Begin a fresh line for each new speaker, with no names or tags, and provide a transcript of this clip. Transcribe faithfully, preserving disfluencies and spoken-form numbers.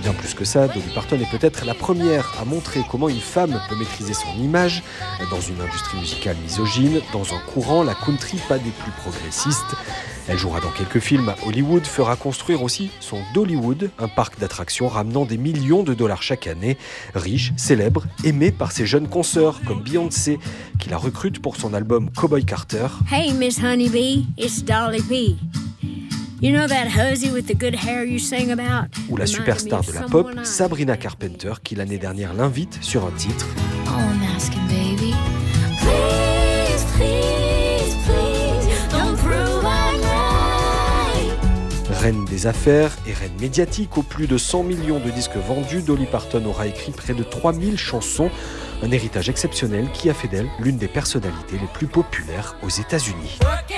Bien plus que ça, Dolly Parton est peut-être la première à montrer comment une femme peut maîtriser son image dans une industrie musicale misogyne, dans un courant, la country, pas des plus progressistes. Elle jouera dans quelques films à Hollywood, fera construire aussi son Dollywood, un parc d'attractions ramenant des millions de dollars chaque année. Riche, célèbre, aimé par ses jeunes consoeurs comme Beyoncé, qui la recrute pour son album Cowboy Carter.
Hey Miss Honeybee, it's Dolly P. You know that hussy with the good hair you sing about?
Ou la superstar de la pop, Sabrina Carpenter, qui l'année dernière l'invite sur un titre.
Oh, I'm asking, baby. Please, please, please, don't prove I'm right.
Reine des affaires et reine médiatique, aux plus de cent millions de disques vendus, Dolly Parton aura écrit près de trois mille chansons, un héritage exceptionnel qui a fait d'elle l'une des personnalités les plus populaires aux États-Unis.